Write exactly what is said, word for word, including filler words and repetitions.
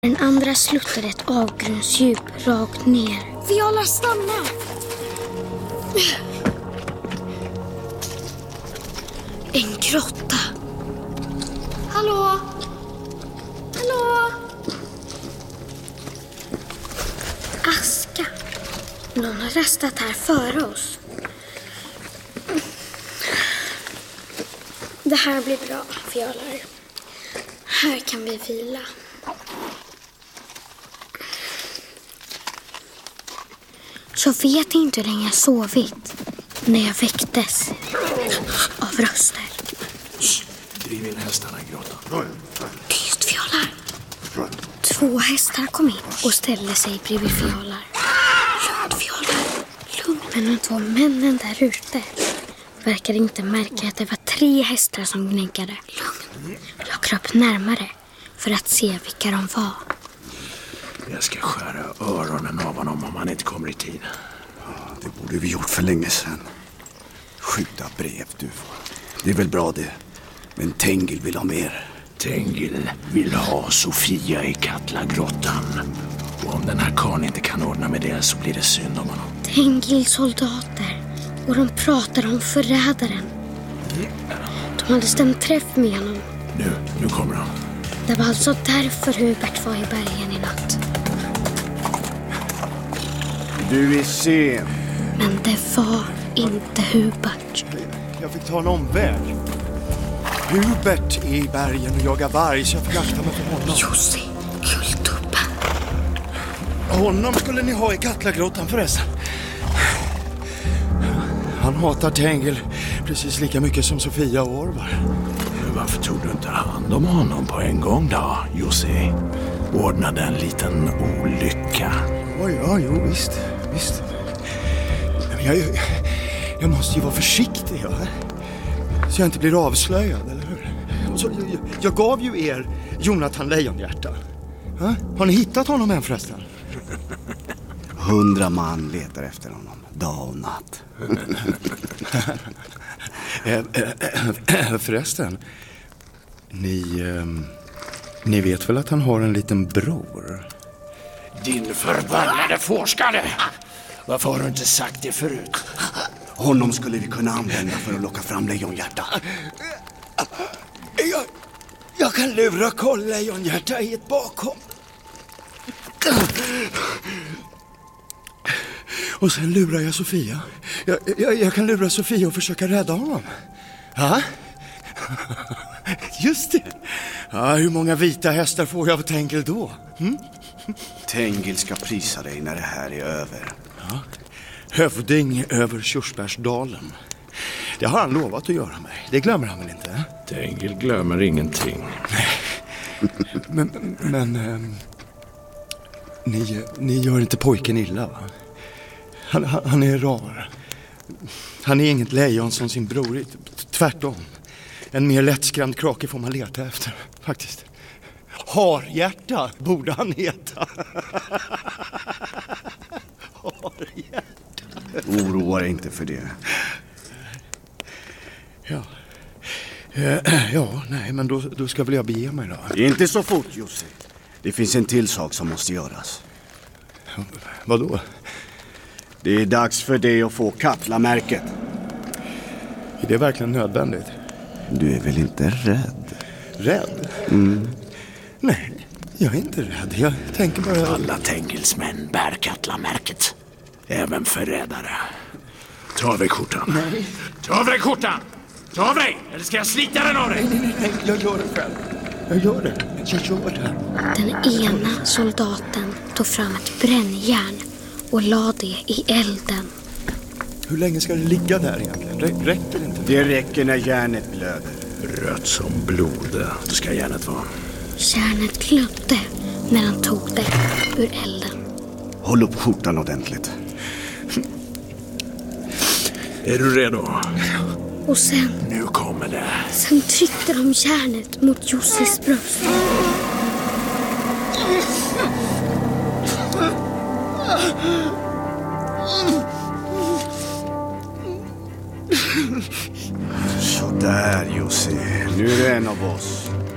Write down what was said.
Den andra sluttade ett avgrundsdjup rakt ner. Viola, stanna! En grotta. Hallå? Hallå? Aska. Någon har rastat här före oss. Det här blir bra, fjolar. Här kan vi vila. Jag vet inte hur länge jag sovit när jag väcktes av röster. Shh, driv in hästarna i grottan. Tyst, fjolar. Två hästar kom in och ställde sig bredvid fjolar. Lugnt, fjolar. Lugnt. Men de två männen där ute verkade inte märka att det var tre hästar som gnäggade. Lugn. Jag kröp närmare för att se vilka de var. Jag ska skära öronen av honom om han inte kommer i tid. Det borde vi gjort för länge sedan. Skjuta brev, du. Det är väl bra det. Men Tengil vill ha mer. Tengil vill ha Sofia i Katlagrottan. Och om den här karln inte kan ordna med det så blir det synd om honom. Tengils soldater. Och de pratade om förrädaren. De hade stämt träff med honom. Nu, nu kommer han. Det var alltså därför Hubert var i bergen i natt. Du är sen. Men det var inte Hubert. Jag fick ta en omväg. Hubert är i bergen och jagar varg, så jag fick akta mig för honom. Jussi, Kultubben. Honom skulle ni ha i Katlagrottan förresten. Han hatar Tengil precis lika mycket som Sofia och Orvar. Varför tog du inte hand om honom på en gång då, Jussi? Ordnade en liten olycka. Ja, ja, jo, visst, visst. Men jag, jag, jag måste ju vara försiktig, ja. Så jag inte blir avslöjad, eller hur? Så, jag, jag gav ju er Jonathan Lejonhjärta. Ha? Har ni hittat honom än förresten? Hundra man letar efter honom, dag och natt. Förresten, ni, eh, ni vet väl att han har en liten bror? Din förbannade forskare! Varför har du inte sagt det förut? Honom skulle vi kunna använda för att locka fram Lejonhjärta. Jag, jag kan lura Karl Lejonhjärta i ett bakom. Och sen lurar jag Sofia. Jag, jag, jag kan lura Sofia och försöka rädda honom. Ja? Just det. Ja, hur många vita hästar får jag av Tengil då? Mm? Tengil ska prisa dig när det här är över. Ja. Hövding över Körsbärsdalen. Det har han lovat att göra mig. Det glömmer han väl inte? Tengil glömmer ingenting. men men ähm, ni, ni gör inte pojken illa, va? Han, han, han är rar. Han är inget lejon som sin bror. Tvärtom. En mer lättskrämd krake får man leta efter, faktiskt. Harhjärta borde han heta. Harhjärta. Oroa dig inte för det. Ja. Ja, nej, men då, då ska väl jag bege mig då. Inte så fort, Jussi. Det finns en till sak som måste göras. Vadå? Det är dags för dig att få Katlamärket. Är det verkligen nödvändigt? Du är väl inte rädd? Rädd? Mm. Nej, jag är inte rädd. Jag tänker bara... Alla Tengils män bär Katlamärket. Även förrädare. Ta av dig skjortan. Nej. Ta av dig skjortan! Ta av dig! Eller ska jag slita den av dig? Nej, nej, nej. Jag gör det själv. Jag gör det. Jag gör det. Den ena soldaten tog fram ett brännjärn och la det i elden. Hur länge ska det ligga där egentligen? Rä- räcker det inte? Det räcker när järnet blöder. Rött som blod. Det ska järnet vara. Järnet glödde när han tog det ur elden. Håll upp skjortan ordentligt. Är du redo? Och sen, Nu kommer det. sen tryckte de järnet mot Jussis bröst. Så där, Jussi. Nu är du en av oss.